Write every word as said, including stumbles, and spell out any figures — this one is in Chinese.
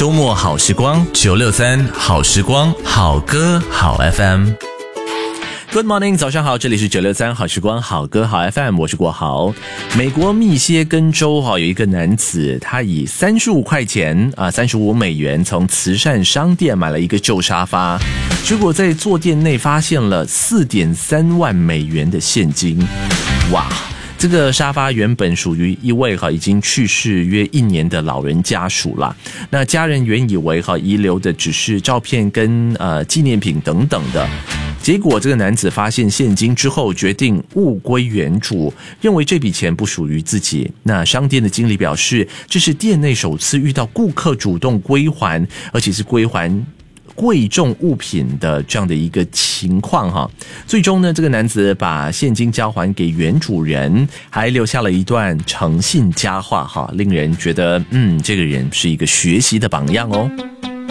周末好时光九六三好时光好歌好 F M。Good morning， 早上好，这里是九六三好时光好歌好 F M， 我是国豪。美国密歇根州哈有一个男子，他以三十五块钱啊，三十五美元从慈善商店买了一个旧沙发，结果在坐垫内发现了四点三万美元的现金，哇！这个沙发原本属于一位哈已经去世约一年的老人家属啦。那家人原以为哈遗留的只是照片跟呃纪念品等等的，结果这个男子发现现金之后，决定物归原主，认为这笔钱不属于自己。那商店的经理表示，这是店内首次遇到顾客主动归还，而且是归还贵重物品的这样的一个情况哈。最终呢，这个男子把现金交还给原主人，还留下了一段诚信佳话哈，令人觉得嗯，这个人是一个学习的榜样哦。